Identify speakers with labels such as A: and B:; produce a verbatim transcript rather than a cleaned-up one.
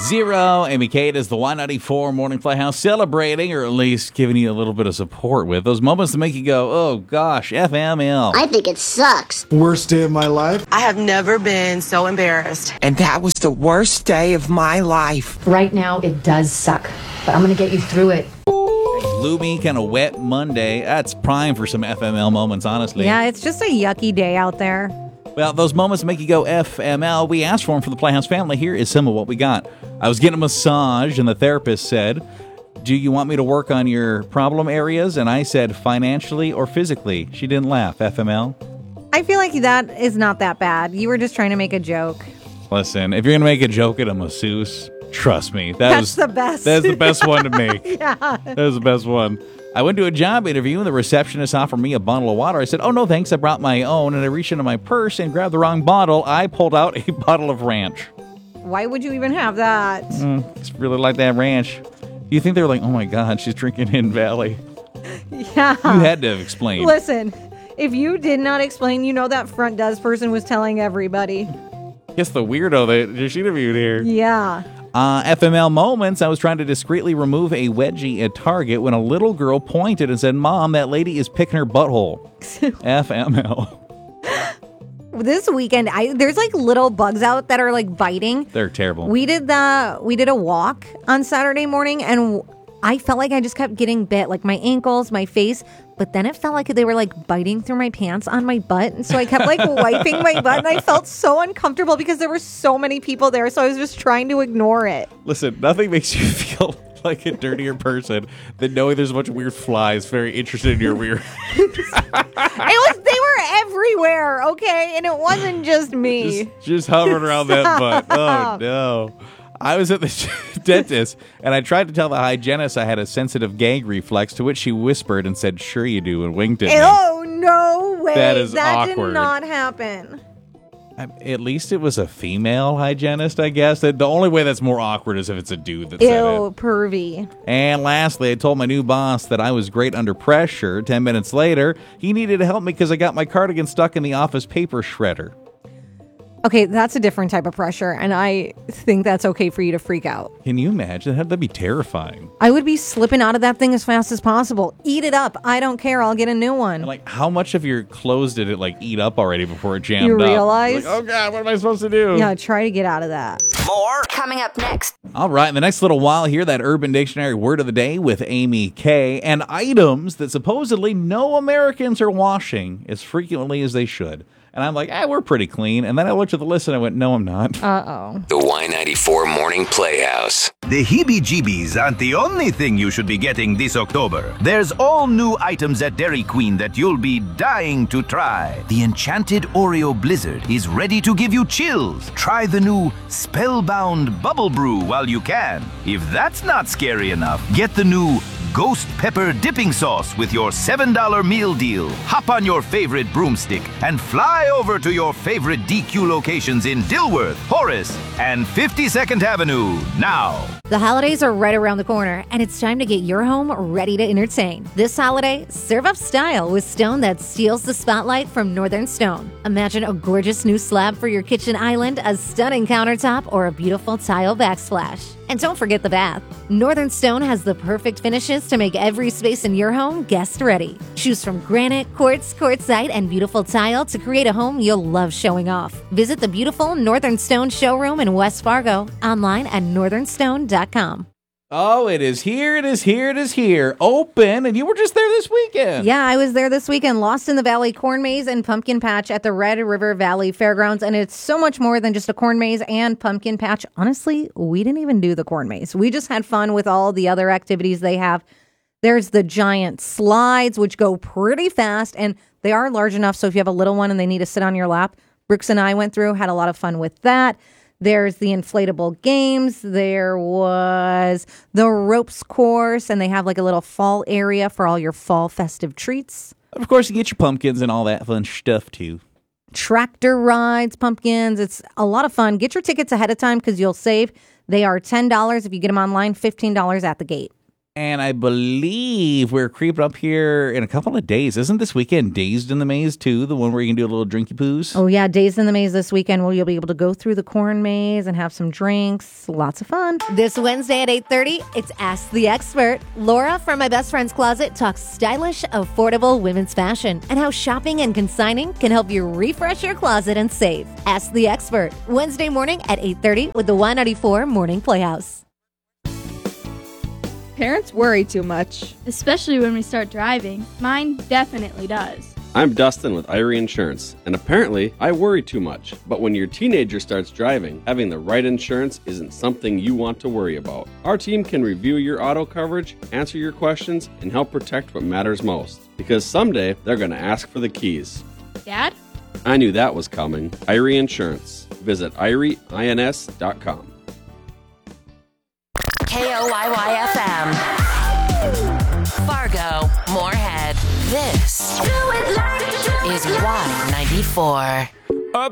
A: Zero. Amy Kate is the Y ninety-four Morning Playhouse celebrating, or at least giving you a little bit of support with those moments that make you go, oh gosh, F M L.
B: I think it sucks.
C: Worst day of my life.
D: I have never been so embarrassed.
E: And that was the worst day of my life.
F: Right now, it does suck, but I'm going to get you through it.
A: Gloomy, kind of wet Monday. That's prime for some F M L moments, honestly.
G: Yeah, it's just a yucky day out there.
A: Well, those moments make you go F M L. We asked for them for the Playhouse family. Here is some of what we got. I was getting a massage, and the therapist said, do you want me to work on your problem areas? And I said, financially or physically? She didn't laugh. F M L?
G: I feel like that is not that bad. You were just trying to make a joke.
A: Listen, if you're going to make a joke at a masseuse, trust me. That
G: That's
A: was,
G: the best.
A: That's the best one to make.
G: Yeah.
A: That was the best one. I went to a job interview, and the receptionist offered me a bottle of water. I said, oh, no, thanks. I brought my own. And I reached into my purse and grabbed the wrong bottle. I pulled out a bottle of ranch.
G: Why would you even have that?
A: Mm, just really like that ranch. You think they were like, oh, my God, she's drinking Hidden Valley.
G: Yeah.
A: You had to have explained.
G: Listen, if you did not explain, you know that front desk person was telling everybody.
A: Guess the weirdo that just interviewed here.
G: Yeah.
A: Uh, F M L moments. I was trying to discreetly remove a wedgie at Target when a little girl pointed and said, Mom, that lady is picking her butthole. F M L.
G: This weekend, I there's like little bugs out that are like biting.
A: They're terrible.
G: We did the we did a walk on Saturday morning, and I felt like I just kept getting bit, like my ankles, my face. But then it felt like they were like biting through my pants on my butt. And so I kept like wiping my butt, and I felt so uncomfortable because there were so many people there. So I was just trying to ignore it.
A: Listen, nothing makes you feel like a dirtier person than knowing there's a bunch of weird flies very interested in your weird.
G: It was, they were everywhere, okay? And it wasn't just me.
A: Just, just hovering around that butt. Oh, no. I was at the dentist, and I tried to tell the hygienist I had a sensitive gag reflex, to which she whispered and said, sure you do, and winked at me.
G: Oh, no way.
A: That is
G: that
A: awkward.
G: did not happen.
A: I, at least it was a female hygienist, I guess. The only way that's more awkward is if it's a dude that said it.
G: Ew, pervy.
A: And lastly, I told my new boss that I was great under pressure. Ten minutes later, he needed to help me because I got my cardigan stuck in the office paper shredder.
G: Okay, that's a different type of pressure, and I think that's okay for you to freak out.
A: Can you imagine? That'd be terrifying.
G: I would be slipping out of that thing as fast as possible. Eat it up. I don't care. I'll get a new one.
A: And like, how much of your clothes did it like eat up already before it jammed
G: you
A: up?
G: realize?
A: Like, oh God, what am I supposed to do?
G: Yeah, try to get out of that.
H: More coming up next.
A: All right, in the next little while here, that Urban Dictionary word of the day with Amy K. And items that supposedly no Americans are washing as frequently as they should. And I'm like, ah, we're pretty clean. And then I looked at the list and I went, no, I'm not.
G: Uh-oh.
I: The Y ninety-four Morning Playhouse.
J: The heebie-jeebies aren't the only thing you should be getting this October. There's all new items at Dairy Queen that you'll be dying to try. The Enchanted Oreo Blizzard is ready to give you chills. Try the new Spellbound Bubble Brew while you can. If that's not scary enough, get the new Ghost Pepper Dipping Sauce with your seven dollar meal deal. Hop on your favorite broomstick and fly over to your favorite D Q locations in Dilworth, Horace, and fifty-second Avenue now.
F: The holidays are right around the corner, and it's time to get your home ready to entertain. This holiday, serve up style with stone that steals the spotlight from Northern Stone. Imagine a gorgeous new slab for your kitchen island, a stunning countertop, or a beautiful tile backsplash. And don't forget the bath. Northern Stone has the perfect finishes to make every space in your home guest ready. Choose from granite, quartz, quartzite, and beautiful tile to create a home you'll love showing off. Visit the beautiful Northern Stone showroom in West Fargo, online at northern stone dot com.
A: Oh, it is here, it is here, it is here. Open, and you were just there this weekend.
G: Yeah, I was there this weekend. Lost in the Valley Corn Maze and Pumpkin Patch at the Red River Valley Fairgrounds. And it's so much more than just a corn maze and pumpkin patch. Honestly, we didn't even do the corn maze. We just had fun with all the other activities they have. There's the giant slides, which go pretty fast, and they are large enough. So if you have a little one and they need to sit on your lap, Brooks and I went through, had a lot of fun with that. There's the inflatable games. There was the ropes course, and they have like a little fall area for all your fall festive treats.
A: Of course, you get your pumpkins and all that fun stuff, too.
G: Tractor rides, pumpkins. It's a lot of fun. Get your tickets ahead of time because you'll save. They are ten dollars if you get them online, fifteen dollars at the gate.
A: And I believe we're creeping up here in a couple of days. Isn't this weekend Dazed in the Maze, too? The one where you can do a little drinky poos?
G: Oh, yeah. Dazed in the Maze this weekend where you'll be able to go through the corn maze and have some drinks. Lots of fun.
F: This Wednesday at eight thirty, it's Ask the Expert. Laura from My Best Friend's Closet talks stylish, affordable women's fashion and how shopping and consigning can help you refresh your closet and save. Ask the Expert, Wednesday morning at eight thirty with the Y ninety-four Morning Playhouse.
B: Parents worry too much.
C: Especially when we start driving. Mine definitely does.
K: I'm Dustin with Irie Insurance, and apparently I worry too much. But when your teenager starts driving, having the right insurance isn't something you want to worry about. Our team can review your auto coverage, answer your questions, and help protect what matters most. Because someday they're going to ask for the keys.
C: Dad?
K: I knew that was coming. Irie Insurance. Visit irie ins dot com.
H: K O Y Y F M. Fargo, Moorhead. This is Y ninety-four.